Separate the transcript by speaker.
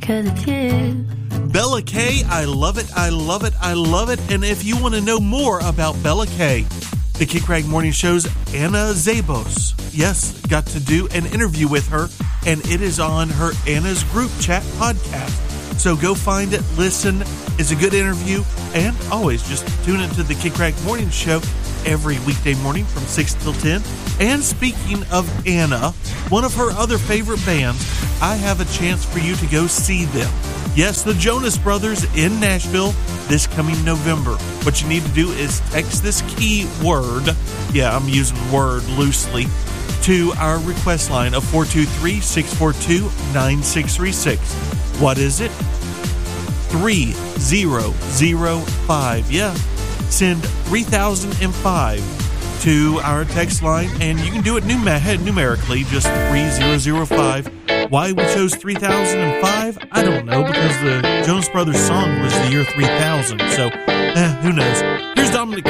Speaker 1: 'cause it's you.
Speaker 2: Bella Kay, I love it, I love it, I love it. And if you want to know more about Bella Kay, the Kick Rag Morning Show's Anna Zabos, yes, got to do an interview with her, and it is on her Anna's Group Chat podcast. So go find it, listen. It's a good interview, and always just tune into the Kick Rag Morning Show every weekday morning from 6 till 10. And speaking of Anna, one of her other favorite bands, I have a chance for you to go see them. Yes, the Jonas Brothers in Nashville this coming November. What you need to do is text this keyword, yeah, I'm using word loosely, to our request line of 423-642-9636. What is it? 3005. Yeah, send 3005 to our text line, and you can do it numerically, just 3005. Why we chose 3005, I don't know, because the Jonas Brothers song was the year 3000, so who knows. Here's Dominic